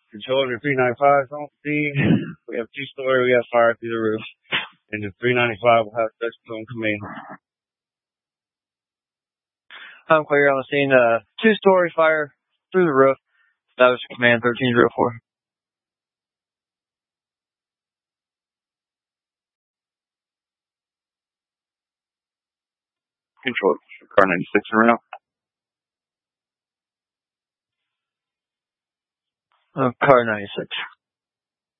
Control to 395 on scene. We have two-story. We have fire through the roof. And the 395 will have such on command. I'm clear on the scene. Two-story fire through the roof. That was command 1304. Control, car 96 around. Car 96.